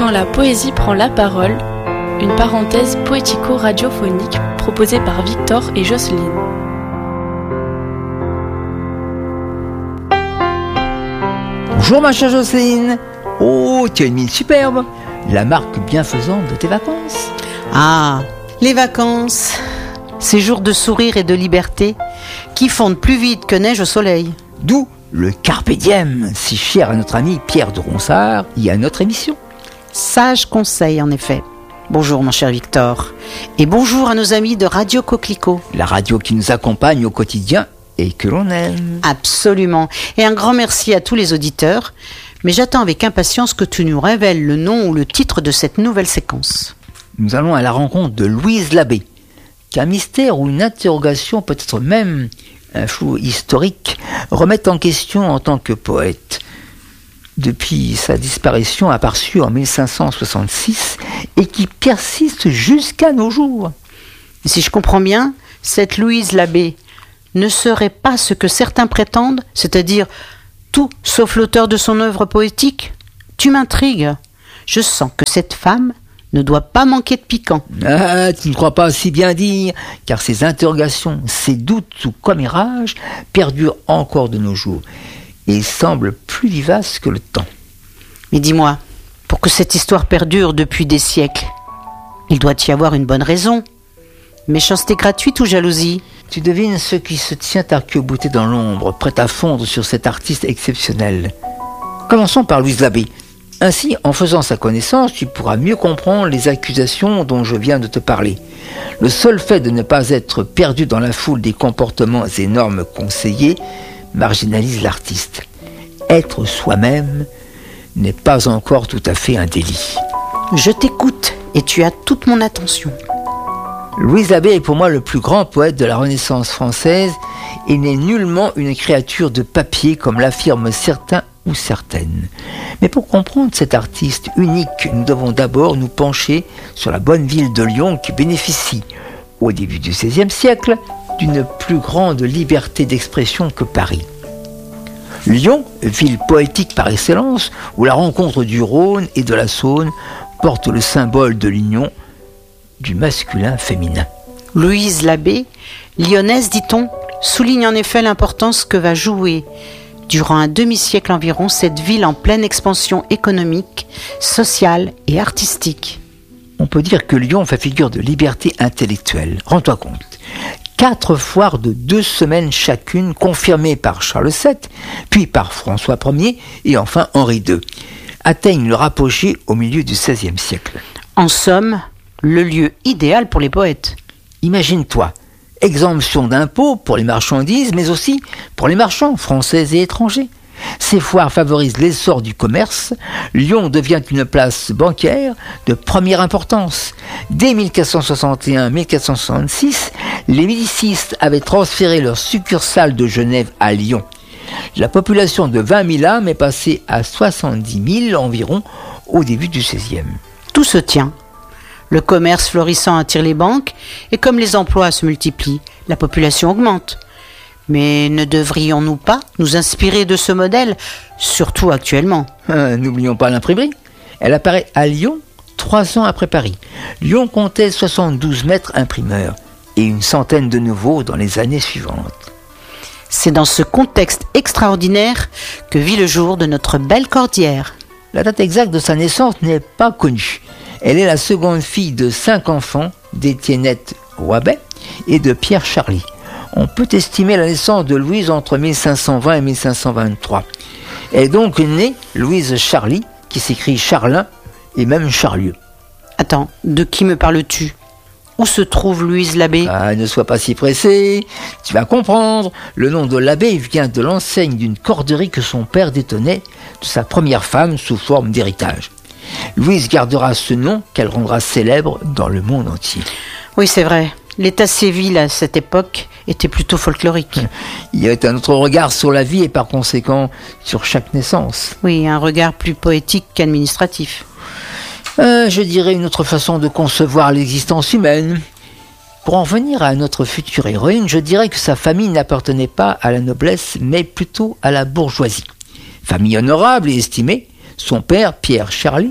Quand la poésie prend la parole, une parenthèse poético-radiophonique proposée par Victor et Jocelyne. Bonjour ma chère Jocelyne. Oh, tu as une mine superbe. La marque bienfaisante de tes vacances. Ah, les vacances, ces jours de sourire et de liberté qui fondent plus vite que neige au soleil. D'où le Carpe Diem, si cher à notre ami Pierre de Ronsard et à notre émission. Sage conseil en effet. Bonjour mon cher Victor. Et bonjour à nos amis de Radio Coquelicot. La radio qui nous accompagne au quotidien et que l'on aime. Absolument. Et un grand merci à tous les auditeurs. Mais j'attends avec impatience que tu nous révèles le nom ou le titre de cette nouvelle séquence. Nous allons à la rencontre de Louise Labbé, qu'un mystère ou une interrogation, peut-être même un flou historique, remettent en question en tant que poète. Depuis sa disparition aperçue en 1566 et qui persiste jusqu'à nos jours. Si je comprends bien, cette Louise Labbé ne serait pas ce que certains prétendent, c'est-à-dire tout sauf l'auteur de son œuvre poétique. Tu m'intrigues. Je sens que cette femme ne doit pas manquer de piquant. Ah, tu ne crois pas si bien dire, car ces interrogations, ces doutes ou commérages perdurent encore de nos jours et semblent plus vivaces que le temps. Mais dis-moi, pour que cette histoire perdure depuis des siècles, il doit y avoir une bonne raison. Méchanceté gratuite ou jalousie? Tu devines ce qui se tient arc-bouté dans l'ombre, prêt à fondre sur cet artiste exceptionnel. Commençons par Louise Labbé. Ainsi, en faisant sa connaissance, tu pourras mieux comprendre les accusations dont je viens de te parler. Le seul fait de ne pas être perdu dans la foule des comportements et normes conseillés marginalise l'artiste. Être soi-même n'est pas encore tout à fait un délit. Je t'écoute et tu as toute mon attention. Louise Labbé est pour moi le plus grand poète de la Renaissance française et n'est nullement une créature de papier comme l'affirment certains ou certaines. Mais pour comprendre cet artiste unique, nous devons d'abord nous pencher sur la bonne ville de Lyon qui bénéficie, au début du XVIe siècle, d'une plus grande liberté d'expression que Paris. Lyon, ville poétique par excellence, où la rencontre du Rhône et de la Saône porte le symbole de l'union du masculin féminin. Louise Labbé, lyonnaise dit-on, souligne en effet l'importance que va jouer durant un demi-siècle environ cette ville en pleine expansion économique, sociale et artistique. On peut dire que Lyon fait figure de liberté intellectuelle. Rends-toi compte. 4 foires de 2 semaines chacune, confirmées par Charles VII, puis par François Ier et enfin Henri II, atteignent leur apogée au milieu du XVIe siècle. En somme, le lieu idéal pour les poètes. Imagine-toi, exemption d'impôts pour les marchandises, mais aussi pour les marchands français et étrangers. Ces foires favorisent l'essor du commerce. Lyon devient une place bancaire de première importance. Dès 1461-1466, les Médicistes avaient transféré leur succursale de Genève à Lyon. La population de 20 000 âmes est passée à 70 000 environ au début du XVIe. Tout se tient. Le commerce florissant attire les banques et comme les emplois se multiplient, la population augmente. Mais ne devrions-nous pas nous inspirer de ce modèle, surtout actuellement? N'oublions pas l'imprimerie. Elle apparaît à Lyon 3 ans après Paris. Lyon comptait 72 maîtres imprimeurs et une centaine de nouveaux dans les années suivantes. C'est dans ce contexte extraordinaire que vit le jour de notre belle Cordière. La date exacte de sa naissance n'est pas connue. Elle est la seconde fille de 5 enfants d'Étiennette Roibet et de Pierre Charly. On peut estimer la naissance de Louise entre 1520 et 1523. Elle est donc née Louise Charly, qui s'écrit Charlin et même Charlieu. Attends, de qui me parles-tu? Où se trouve Louise Labbé? Ne sois pas si pressé, tu vas comprendre. Le nom de Labbé vient de l'enseigne d'une corderie que son père détenait de sa première femme sous forme d'héritage. Louise gardera ce nom qu'elle rendra célèbre dans le monde entier. Oui, c'est vrai. L'état civil à cette époque était plutôt folklorique. Il y avait un autre regard sur la vie et par conséquent sur chaque naissance. Oui, un regard plus poétique qu'administratif. Je dirais une autre façon de concevoir l'existence humaine. Pour en venir à notre future héroïne, je dirais que sa famille n'appartenait pas à la noblesse, mais plutôt à la bourgeoisie. Famille honorable et estimée, son père, Pierre Charly,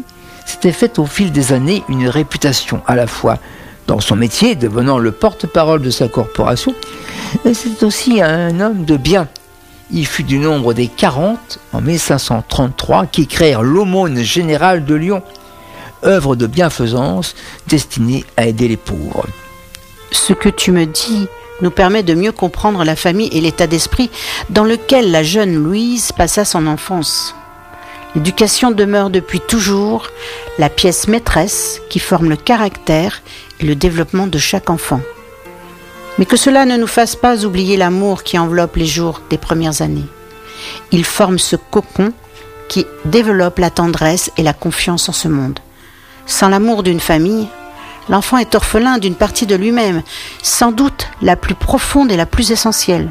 s'était faite au fil des années une réputation à la fois dans son métier, devenant le porte-parole de sa corporation, et c'est aussi un homme de bien. Il fut du nombre des 40, en 1533, qui créèrent l'Aumône générale de Lyon, œuvre de bienfaisance destinée à aider les pauvres. Ce que tu me dis nous permet de mieux comprendre la famille et l'état d'esprit dans lequel la jeune Louise passa son enfance. L'éducation demeure depuis toujours la pièce maîtresse qui forme le caractère et le développement de chaque enfant. Mais que cela ne nous fasse pas oublier l'amour qui enveloppe les jours des premières années. Il forme ce cocon qui développe la tendresse et la confiance en ce monde. Sans l'amour d'une famille, l'enfant est orphelin d'une partie de lui-même, sans doute la plus profonde et la plus essentielle.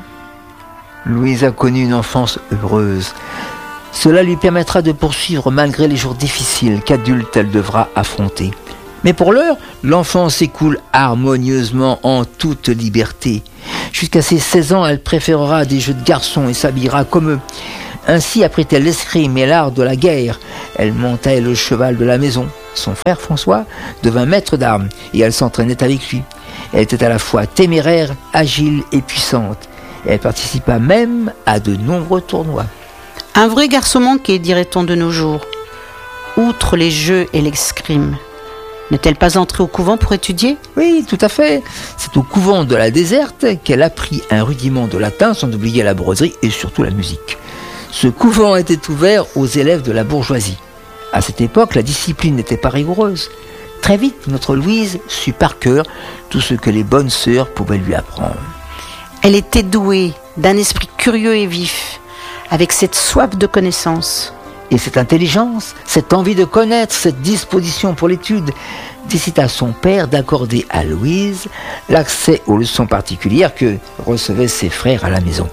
Louise a connu une enfance heureuse. Cela lui permettra de poursuivre malgré les jours difficiles qu'adulte elle devra affronter. Mais pour l'heure, l'enfant s'écoule harmonieusement en toute liberté. Jusqu'à ses 16 ans, elle préférera des jeux de garçons et s'habillera comme eux. Ainsi apprit-elle l'escrime et l'art de la guerre. Elle montait le cheval de la maison. Son frère François devint maître d'armes et elle s'entraînait avec lui. Elle était à la fois téméraire, agile et puissante. Elle participa même à de nombreux tournois. Un vrai garçon manqué, dirait-on de nos jours. Outre les jeux et l'escrime, n'est-elle pas entrée au couvent pour étudier ? Oui, tout à fait. C'est au couvent de la Déserte qu'elle apprit un rudiment de latin, sans oublier la broderie et surtout la musique. Ce couvent était ouvert aux élèves de la bourgeoisie. À cette époque, la discipline n'était pas rigoureuse. Très vite, notre Louise sut par cœur tout ce que les bonnes sœurs pouvaient lui apprendre. Elle était douée d'un esprit curieux et vif, avec cette soif de connaissance. Et cette intelligence, cette envie de connaître, cette disposition pour l'étude, décida son père d'accorder à Louise l'accès aux leçons particulières que recevaient ses frères à la maison.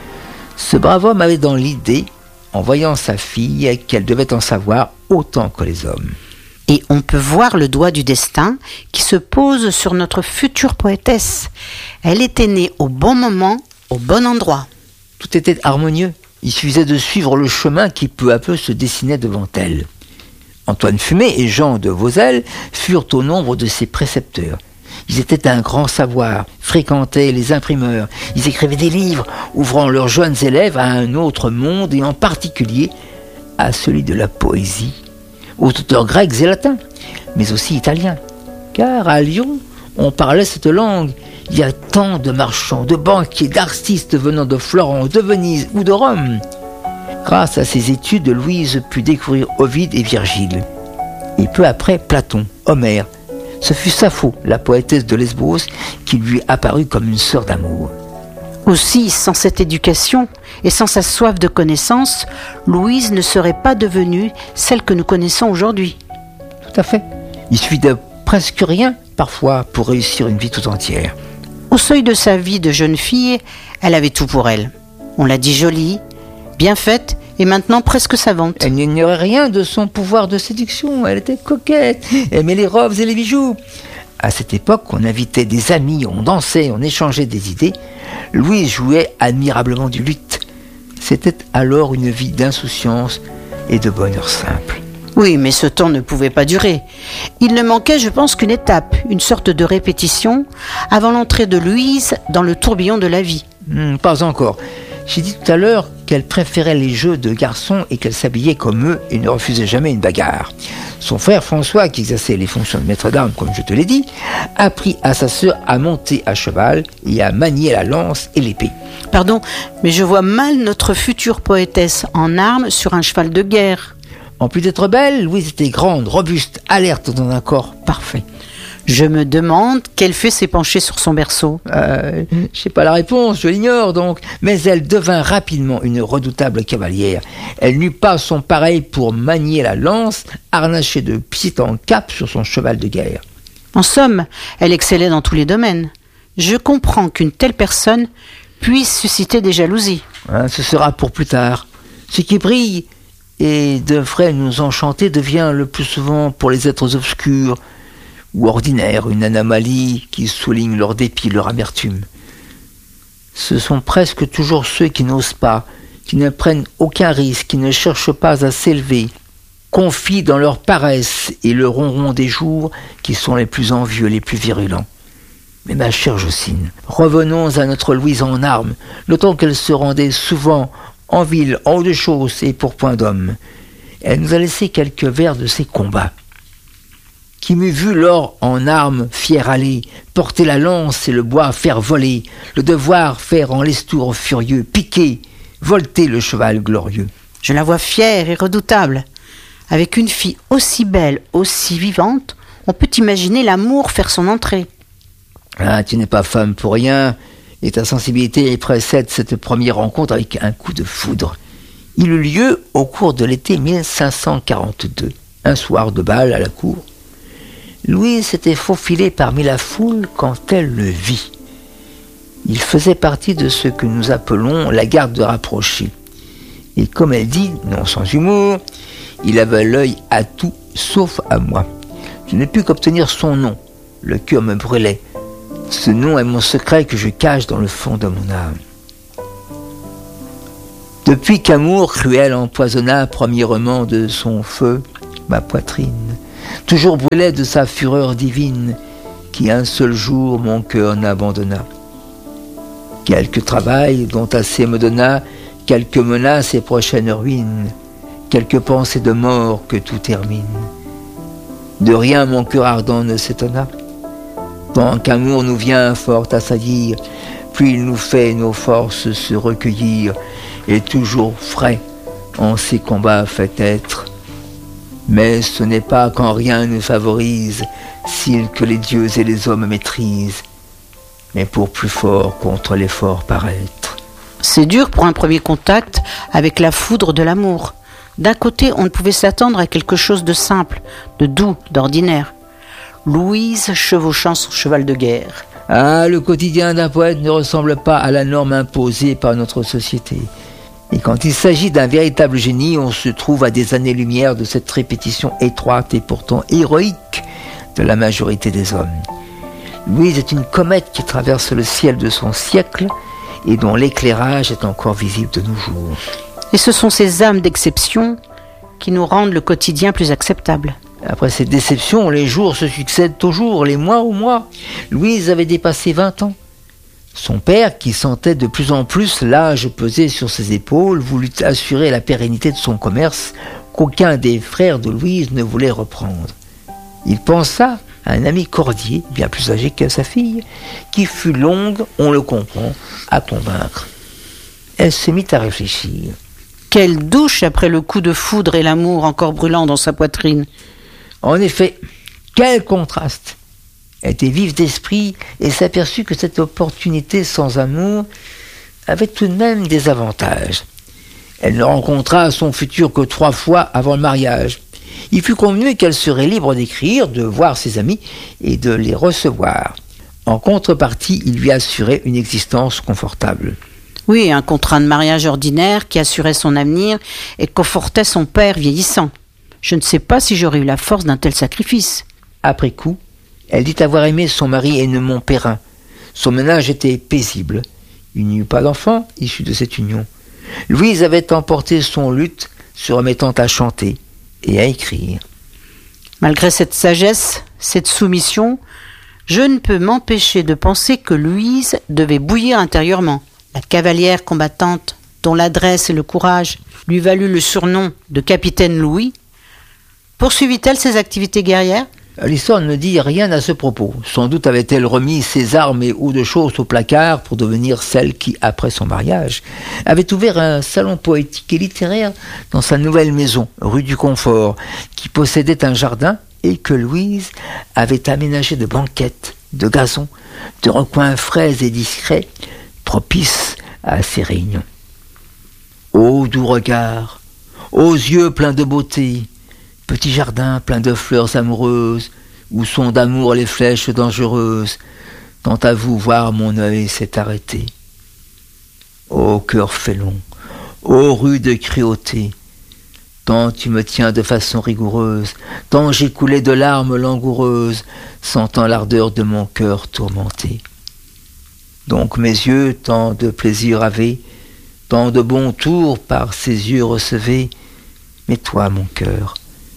Ce brave homme avait dans l'idée, en voyant sa fille, qu'elle devait en savoir autant que les hommes. Et on peut voir le doigt du destin qui se pose sur notre future poétesse. Elle était née au bon moment, au bon endroit. Tout était harmonieux. Il suffisait de suivre le chemin qui peu à peu se dessinait devant elle. Antoine Fumet et Jean de Vauzel furent au nombre de ses précepteurs. Ils étaient d'un grand savoir, fréquentaient les imprimeurs, ils écrivaient des livres, ouvrant leurs jeunes élèves à un autre monde et en particulier à celui de la poésie, aux auteurs grecs et latins, mais aussi italiens. Car à Lyon, on parlait cette langue. Il y a tant de marchands, de banquiers, d'artistes venant de Florence, de Venise ou de Rome. Grâce à ses études, Louise put découvrir Ovide et Virgile. Et peu après, Platon, Homère. Ce fut Sappho, la poétesse de Lesbos, qui lui apparut comme une sœur d'amour. Aussi, sans cette éducation et sans sa soif de connaissance, Louise ne serait pas devenue celle que nous connaissons aujourd'hui. Tout à fait. Il suffit de presque rien, parfois, pour réussir une vie tout entière. Au seuil de sa vie de jeune fille, elle avait tout pour elle. On l'a dit jolie, bien faite et maintenant presque savante. Elle n'ignorait rien de son pouvoir de séduction. Elle était coquette, aimait les robes et les bijoux. À cette époque, on invitait des amis, on dansait, on échangeait des idées. Louise jouait admirablement du luth. C'était alors une vie d'insouciance et de bonheur simple. Oui, mais ce temps ne pouvait pas durer. Il ne manquait, je pense, qu'une étape, une sorte de répétition, avant l'entrée de Louise dans le tourbillon de la vie. Pas encore. J'ai dit tout à l'heure qu'elle préférait les jeux de garçons et qu'elle s'habillait comme eux et ne refusait jamais une bagarre. Son frère François, qui exerçait les fonctions de maître d'armes, comme je te l'ai dit, apprit à sa sœur à monter à cheval et à manier la lance et l'épée. Pardon, mais je vois mal notre future poétesse en armes sur un cheval de guerre. En plus d'être belle, Louise était grande, robuste, alerte dans un corps parfait. Je me demande quelle fée s'est penchée sur son berceau. Je sais pas la réponse, je l'ignore donc. Mais elle devint rapidement une redoutable cavalière. Elle n'eut pas son pareil pour manier la lance, harnachée de pied en cap sur son cheval de guerre. En somme, elle excellait dans tous les domaines. Je comprends qu'une telle personne puisse susciter des jalousies. Ce sera pour plus tard. Ce qui brille et devrait nous enchanter devient le plus souvent pour les êtres obscurs ou ordinaires, une anomalie qui souligne leur dépit, leur amertume. Ce sont presque toujours ceux qui n'osent pas, qui ne prennent aucun risque, qui ne cherchent pas à s'élever, confient dans leur paresse et le ronron des jours qui sont les plus envieux, les plus virulents. Mais ma chère Jocelyne, revenons à notre Louise en armes, notons qu'elle se rendait souvent en ville, en haut de chausses et pour point d'homme. Elle nous a laissé quelques vers de ses combats. Qui m'eût vu lors en armes fier aller, porter la lance et le bois faire voler, le devoir faire en lestour furieux, piquer, volter le cheval glorieux. Je la vois fière et redoutable. Avec une fille aussi belle, aussi vivante, on peut imaginer l'amour faire son entrée. Ah, tu n'es pas femme pour rien, et ta sensibilité précède cette première rencontre avec un coup de foudre. Il eut lieu au cours de l'été 1542, un soir de bal à la cour. Louise s'était faufilée parmi la foule quand elle le vit. Il faisait partie de ce que nous appelons la garde rapprochée. Et comme elle dit, non sans humour, il avait l'œil à tout sauf à moi. Je n'ai pu qu'obtenir son nom. Le cœur me brûlait. Ce nom est mon secret que je cache dans le fond de mon âme. Depuis qu'amour cruel empoisonna premièrement de son feu ma poitrine, toujours brûlait de sa fureur divine, qui un seul jour mon cœur n'abandonna. Quelque travail dont assez me donna, quelques menaces et prochaines ruines, quelques pensées de mort que tout termine. De rien mon cœur ardent ne s'étonna. Tant qu'amour nous vient fort assaillir, puis il nous fait nos forces se recueillir, et toujours frais en ces combats fait être. Mais ce n'est pas quand rien ne favorise, s'il que les dieux et les hommes maîtrisent, mais pour plus fort contre l'effort paraître. C'est dur pour un premier contact avec la foudre de l'amour. D'un côté, on ne pouvait s'attendre à quelque chose de simple, de doux, d'ordinaire. Louise chevauchant son cheval de guerre. Ah, le quotidien d'un poète ne ressemble pas à la norme imposée par notre société. Et quand il s'agit d'un véritable génie, on se trouve à des années-lumière de cette répétition étroite et pourtant héroïque de la majorité des hommes. Louise est une comète qui traverse le ciel de son siècle et dont l'éclairage est encore visible de nos jours. Et ce sont ces âmes d'exception qui nous rendent le quotidien plus acceptable. Après cette déception, les jours se succèdent aux jours, les mois aux mois. Louise avait dépassé 20 ans. Son père, qui sentait de plus en plus l'âge peser sur ses épaules, voulut assurer la pérennité de son commerce qu'aucun des frères de Louise ne voulait reprendre. Il pensa à un ami Cordier, bien plus âgé que sa fille, qui fut longue, on le comprend, à convaincre. Elle se mit à réfléchir. Quelle douche après le coup de foudre et l'amour encore brûlant dans sa poitrine. En effet, quel contraste! Elle était vive d'esprit et s'aperçut que cette opportunité sans amour avait tout de même des avantages. Elle ne rencontra son futur que 3 fois avant le mariage. Il fut convenu qu'elle serait libre d'écrire, de voir ses amis et de les recevoir. En contrepartie, il lui assurait une existence confortable. Oui, un contrat de mariage ordinaire qui assurait son avenir et confortait son père vieillissant. Je ne sais pas si j'aurais eu la force d'un tel sacrifice. Après coup, elle dit avoir aimé son mari Hénemon Perrin. Son ménage était paisible. Il n'y eut pas d'enfant issu de cette union. Louise avait emporté son luth, se remettant à chanter et à écrire. Malgré cette sagesse, cette soumission, je ne peux m'empêcher de penser que Louise devait bouillir intérieurement. La cavalière combattante, dont l'adresse et le courage lui valut le surnom de Capitaine Louis, poursuivit-elle ses activités guerrières ? L'histoire ne dit rien à ce propos. Sans doute avait-elle remis ses armes et eau de chausses au placard pour devenir celle qui, après son mariage, avait ouvert un salon poétique et littéraire dans sa nouvelle maison, rue du Confort, qui possédait un jardin et que Louise avait aménagé de banquettes, de gazons, de recoins frais et discrets, propices à ces réunions. Ô doux regard, ô yeux pleins de beauté, petit jardin plein de fleurs amoureuses, où sont d'amour les flèches dangereuses, tant à vous voir mon œil s'est arrêté. Ô cœur félon, ô rude cruauté, tant tu me tiens de façon rigoureuse, tant j'ai coulé de larmes langoureuses, sentant l'ardeur de mon cœur tourmenté. Donc mes yeux tant de plaisir avaient, tant de bons tours par ces yeux recevés, mais toi mon cœur,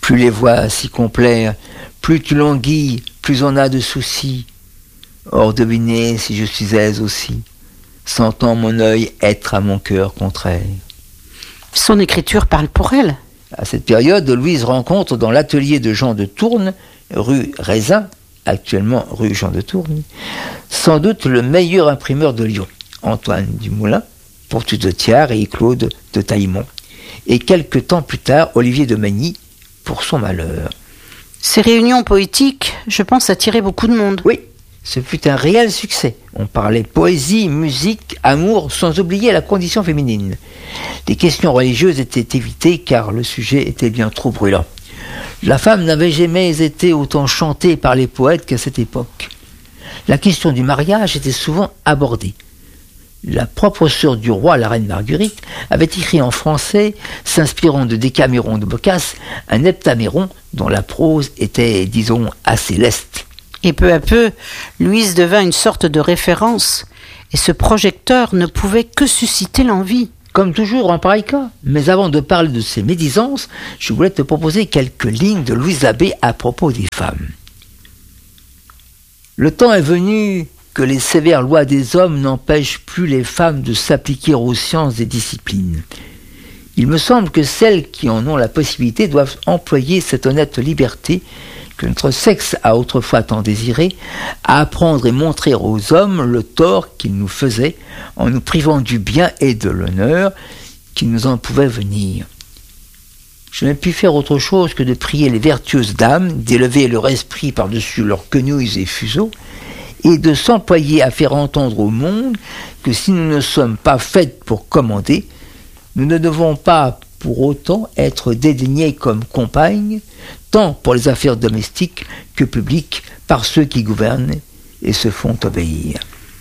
Plus les voix s'y complairent, plus tu languis, plus on a de soucis. Or devinez si je suis aise aussi, sentant mon œil être à mon cœur contraire. Son écriture parle pour elle. À cette période, Louise rencontre dans l'atelier de Jean de Tourne, rue Raisin, actuellement rue Jean de Tourne, sans doute le meilleur imprimeur de Lyon, Antoine Dumoulin, Pontus de Thiard et Claude de Taillemont, et quelque temps plus tard, Olivier de Magny, pour son malheur. Ces réunions poétiques, je pense, attiraient beaucoup de monde. Oui, ce fut un réel succès. On parlait poésie, musique, amour, sans oublier la condition féminine. Les questions religieuses étaient évitées car le sujet était bien trop brûlant. La femme n'avait jamais été autant chantée par les poètes qu'à cette époque. La question du mariage était souvent abordée. La propre sœur du roi, la reine Marguerite, avait écrit en français, s'inspirant de Décaméron de Boccace, un heptaméron dont la prose était, disons, assez leste. Et peu à peu, Louise devint une sorte de référence, et ce projecteur ne pouvait que susciter l'envie. Comme toujours en pareil cas, mais avant de parler de ses médisances, je voulais te proposer quelques lignes de Louise Abbé à propos des femmes. Le temps est venu que les sévères lois des hommes n'empêchent plus les femmes de s'appliquer aux sciences et disciplines. Il me semble que celles qui en ont la possibilité doivent employer cette honnête liberté que notre sexe a autrefois tant désiré, à apprendre et montrer aux hommes le tort qu'ils nous faisaient en nous privant du bien et de l'honneur qui nous en pouvait venir. Je n'ai pu faire autre chose que de prier les vertueuses dames d'élever leur esprit par-dessus leurs quenouilles et fuseaux, et de s'employer à faire entendre au monde que si nous ne sommes pas faites pour commander, nous ne devons pas pour autant être dédaignés comme compagnes, tant pour les affaires domestiques que publiques, par ceux qui gouvernent et se font obéir.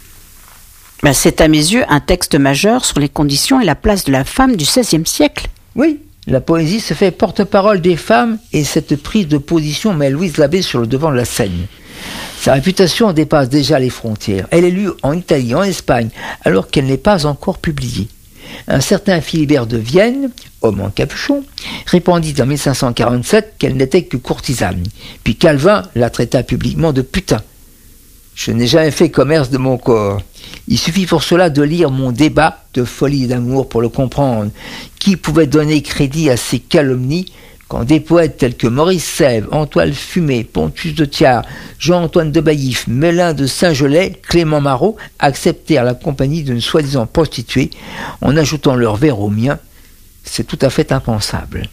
C'est à mes yeux un texte majeur sur les conditions et la place de la femme du XVIe siècle. Oui, la poésie se fait porte-parole des femmes et cette prise de position met Louise Abbé sur le devant de la scène. Sa réputation dépasse déjà les frontières. Elle est lue en Italie, en Espagne, alors qu'elle n'est pas encore publiée. Un certain Philibert de Vienne, homme en capuchon, répondit en 1547 qu'elle n'était que courtisane. Puis Calvin la traita publiquement de putain. Je n'ai jamais fait commerce de mon corps. Il suffit pour cela de lire mon débat de folie d'amour pour le comprendre. Qui pouvait donner crédit à ces calomnies quand des poètes tels que Maurice Sèvres, Antoine Fumet, Pontus de Thiard, Jean-Antoine de Baillif, Mélin de Saint-Gelais, Clément Marot acceptèrent la compagnie d'une soi-disant prostituée en ajoutant leur vers au mien. C'est tout à fait impensable.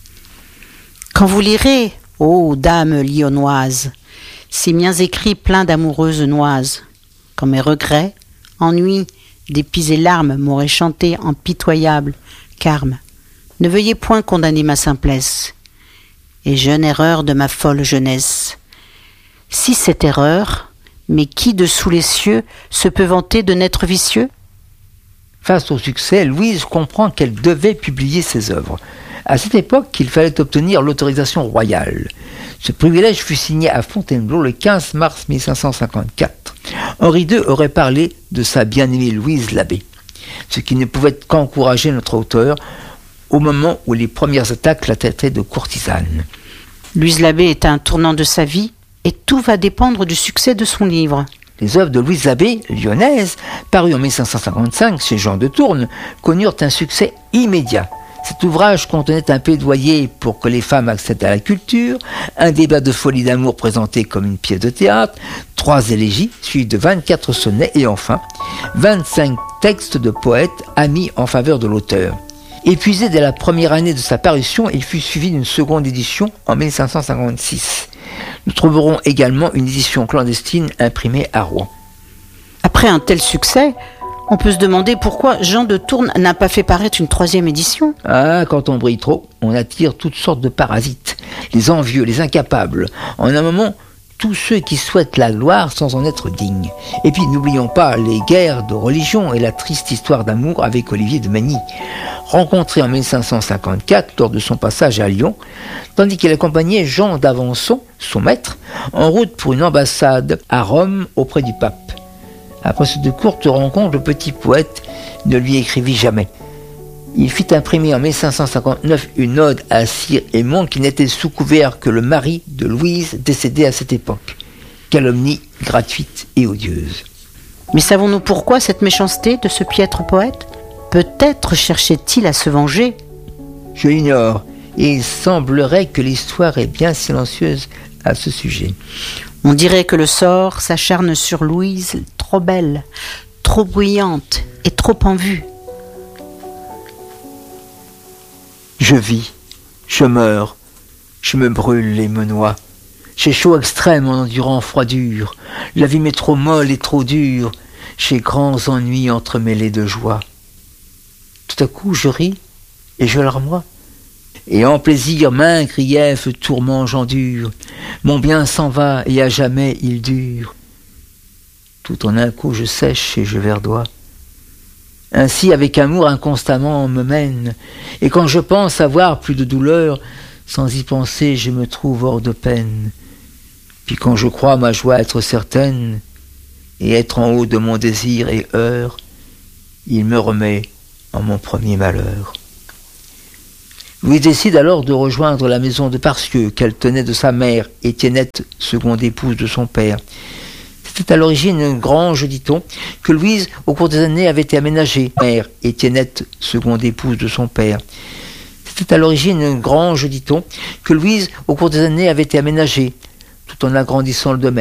Quand vous lirez, ô dame lyonnoise, ces miens écrits pleins d'amoureuses noises, quand mes regrets, ennuis, dépits et larmes m'auraient chanté en pitoyable carme, ne veuillez point condamner ma simplesse, et jeune erreur de ma folle jeunesse. Si cette erreur, mais qui dessous les cieux se peut vanter de n'être vicieux ? Face au succès, Louise comprend qu'elle devait publier ses œuvres. À cette époque, il fallait obtenir l'autorisation royale. Ce privilège fut signé à Fontainebleau le 15 mars 1554. Henri II aurait parlé de sa bien-aimée Louise Abbé, ce qui ne pouvait qu'encourager notre auteur au moment où les premières attaques la traitaient de courtisane. Louise Abbé est à un tournant de sa vie et tout va dépendre du succès de son livre. Les œuvres de Louise Abbé, lyonnaise, parues en 1555 chez Jean de Tourne, connurent un succès immédiat. Cet ouvrage contenait un plaidoyer pour que les femmes accèdent à la culture, un débat de folie d'amour présenté comme une pièce de théâtre, 3 élégies suivies de 24 sonnets et enfin 25 textes de poètes amis en faveur de l'auteur. Épuisé dès la première année de sa parution, il fut suivi d'une seconde édition en 1556. Nous trouverons également une édition clandestine imprimée à Rouen. Après un tel succès, on peut se demander pourquoi Jean de Tourne n'a pas fait paraître une 3e édition. Ah, quand on brille trop, on attire toutes sortes de parasites. Les envieux, les incapables. En un moment, tous ceux qui souhaitent la gloire sans en être dignes. Et puis n'oublions pas les guerres de religion et la triste histoire d'amour avec Olivier de Magny, rencontré en 1554 lors de son passage à Lyon, tandis qu'il accompagnait Jean d'Avençon, son maître, en route pour une ambassade à Rome auprès du pape. Après cette courte rencontre, le petit poète ne lui écrivit jamais. Il fit imprimer en 1559 une ode à Sire Aymon qui n'était sous couvert que le mari de Louise décédée à cette époque. Calomnie gratuite et odieuse. Mais savons-nous pourquoi cette méchanceté de ce piètre poète? Peut-être cherchait-il à se venger? Je l'ignore, et il semblerait que l'histoire est bien silencieuse à ce sujet. On dirait que le sort s'acharne sur Louise, trop belle, trop bruyante et trop en vue. Je vis, je meurs, je me brûle et me noie. J'ai chaud extrême en endurant froidure. La vie m'est trop molle et trop dure. J'ai grands ennuis entremêlés de joie. Tout à coup, je ris et je larmoie. Et en plaisir, main grief, tourment j'endure. Mon bien s'en va et à jamais il dure. Tout en un coup, je sèche et je verdoie. Ainsi, avec amour inconstamment on me mène. Et quand je pense avoir plus de douleur, sans y penser, je me trouve hors de peine. Puis quand je crois ma joie être certaine, et être en haut de mon désir et heure, il me remet en mon premier malheur. Louise décide alors de rejoindre la maison de Parcieux, qu'elle tenait de sa mère, Étiennette, seconde épouse de son père. C'était à l'origine une grange, dit-on, que Louise, au cours des années, avait été aménagée. Mère, Étiennette, seconde épouse de son père. C'était à l'origine une grange, dit-on, que Louise, au cours des années, avait été aménagée, tout en agrandissant le domaine.